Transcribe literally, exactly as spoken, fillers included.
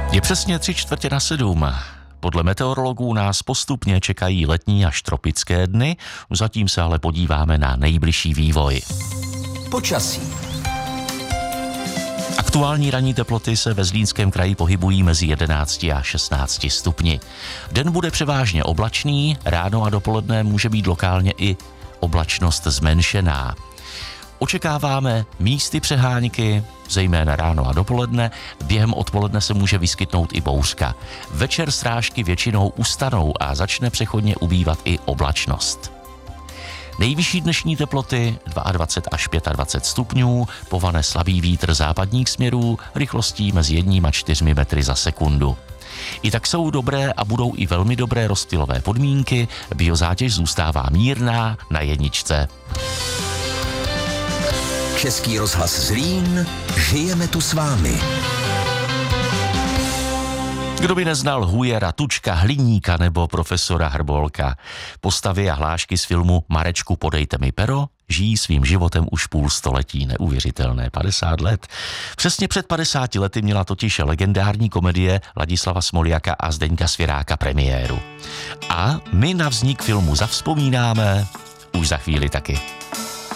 Je přesně tři čtvrtě na sedm. Podle meteorologů nás postupně čekají letní až tropické dny, zatím se ale podíváme na nejbližší vývoj. Počasí. Aktuální ranní teploty se ve Zlínském kraji pohybují mezi jedenácti a šestnácti stupni. Den bude převážně oblačný, ráno a dopoledne může být lokálně i oblačnost zmenšená. Očekáváme místy přehánky, zejména ráno a dopoledne, během odpoledne se může vyskytnout i bouřka. Večer srážky většinou ustanou a začne přechodně ubývat i oblačnost. Nejvyšší dnešní teploty dvacet dva až dvacet pět stupňů, povane slabý vítr západních směrů, rychlostí mezi jedním a čtyřmi metry za sekundu. I tak jsou dobré a budou i velmi dobré rozptylové podmínky, biozátěž zůstává mírná na jedničce. Český rozhlas Zlín, žijeme tu s vámi. Kdo by neznal Hujera, Tučka, Hliníka nebo profesora Hrbolka? Postavy a hlášky z filmu Marečku, podejte mi pero žijí svým životem už půl století, neuvěřitelné, padesát let. Přesně před padesáti lety měla totiž legendární komedie Ladislava Smoljaka a Zdeňka Svěráka premiéru. A my na vznik filmu zavzpomínáme už za chvíli taky.